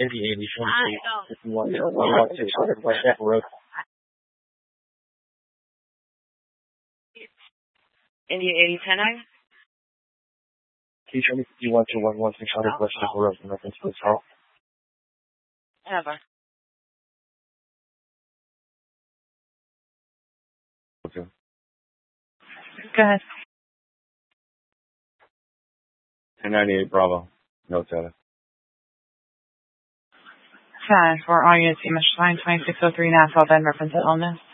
Indy 81, 11600 West Apple Road. Indy 8010. Can you show me 51 to 11600 West Apple Road in reference to this call? Never. Okay. Go ahead. 1098 Bravo. No data. For all units, Mr. 2603 Nassau, then reference to illness.